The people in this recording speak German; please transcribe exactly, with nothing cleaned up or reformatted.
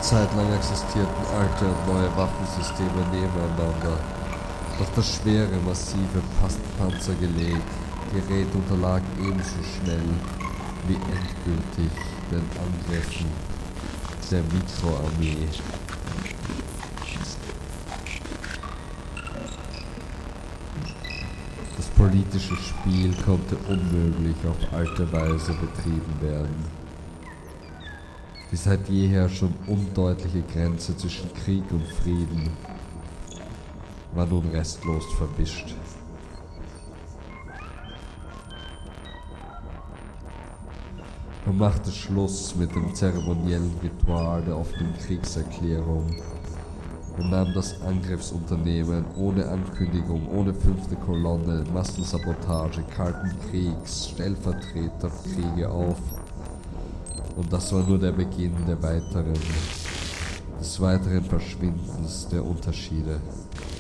Zeit lang existierten alte und neue Waffensysteme nebeneinander. Doch das schwere, massive Panzergelegt Gerät unterlag ebenso schnell wie endgültig den Angriffen der Mikroarmee. Das politische Spiel konnte unmöglich auf alte Weise betrieben werden. Die seit jeher schon undeutliche Grenze zwischen Krieg und Frieden war nun restlos verwischt. Man machte Schluss mit dem zeremoniellen Ritual der offenen Kriegserklärung und nahm das Angriffsunternehmen ohne Ankündigung, ohne fünfte Kolonne, Massensabotage, Kalten Kriegs, Stellvertreterkriege auf. Und das war nur der Beginn der weiteren, des weiteren Verschwindens der Unterschiede.